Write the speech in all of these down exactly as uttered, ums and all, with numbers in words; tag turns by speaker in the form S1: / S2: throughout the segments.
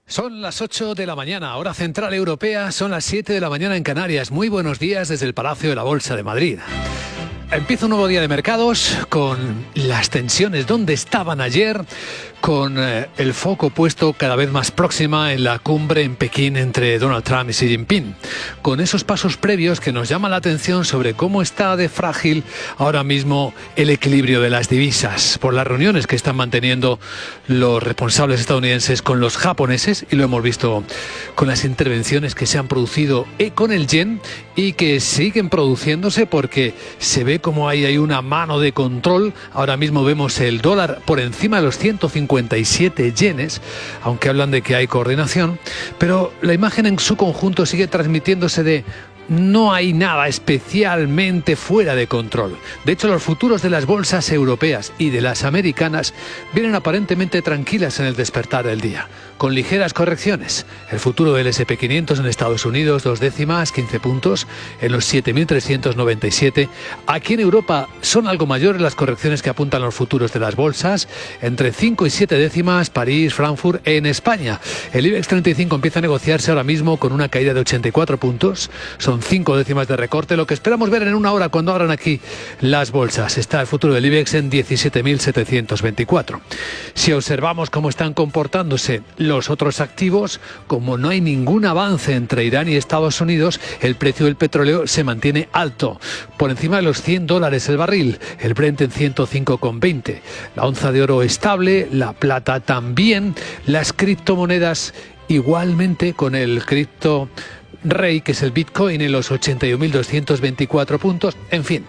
S1: Son las ocho de la mañana, hora central europea, son las siete de la mañana en Canarias. Muy buenos días desde el Palacio de la Bolsa de Madrid. Empieza un nuevo día de mercados con las tensiones donde estaban ayer, con eh, el foco puesto cada vez más próxima en la cumbre en Pekín entre Donald Trump y Xi Jinping, con esos pasos previos que nos llaman la atención sobre cómo está de frágil ahora mismo el equilibrio de las divisas, por las reuniones que están manteniendo los responsables estadounidenses con los japoneses, y lo hemos visto con las intervenciones que se han producido con el yen y que siguen produciéndose porque se ve como ahí hay una mano de control. Ahora mismo vemos el dólar por encima de los ciento cincuenta y siete yenes, aunque hablan de que hay coordinación, pero la imagen en su conjunto sigue transmitiéndose de no hay nada especialmente fuera de control. De hecho, los futuros de las bolsas europeas y de las americanas vienen aparentemente tranquilas en el despertar del día, con ligeras correcciones. El futuro del ese and pe quinientos en Estados Unidos, dos décimas, quince puntos, en los siete mil trescientos noventa y siete. Aquí en Europa son algo mayores las correcciones que apuntan los futuros de las bolsas, entre cinco y siete décimas, París, Frankfurt. En España, el IBEX treinta y cinco empieza a negociarse ahora mismo con una caída de ochenta y cuatro puntos, son cinco décimas de recorte, lo que esperamos ver en una hora cuando abran aquí las bolsas. Está el futuro del IBEX en diecisiete mil setecientos veinticuatro. Si observamos cómo están comportándose los otros activos, como no hay ningún avance entre Irán y Estados Unidos, el precio del petróleo se mantiene alto, por encima de los cien dólares el barril, el Brent en ciento cinco con veinte. La onza de oro estable, la plata también, las criptomonedas igualmente, con el cripto rey, que es el Bitcoin, en los ochenta y un mil doscientos veinticuatro puntos. En fin,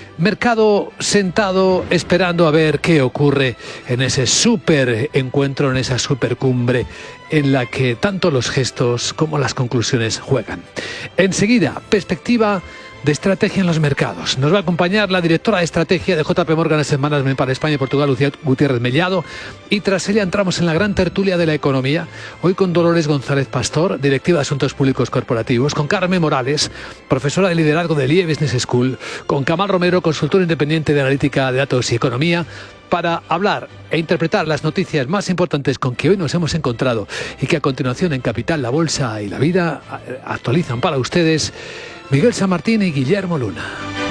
S1: mercado sentado esperando a ver qué ocurre en ese super encuentro, en esa super cumbre en la que tanto los gestos como las conclusiones juegan. Enseguida, perspectiva de estrategia en los mercados. Nos va a acompañar la directora de estrategia de J P Morgan Asset Management para España y Portugal, Lucía Gutiérrez Mellado, y tras ella entramos en la gran tertulia de la economía, hoy con Dolores González Pastor, directiva de Asuntos Públicos Corporativos, con Carmen Morales, profesora de liderazgo del I E Business School, con Kamal Romero, consultor independiente de analítica de datos y economía, para hablar e interpretar las noticias más importantes con que hoy nos hemos encontrado y que a continuación en Capital, la Bolsa y la Vida actualizan para ustedes Miguel San Martín y Guillermo Luna.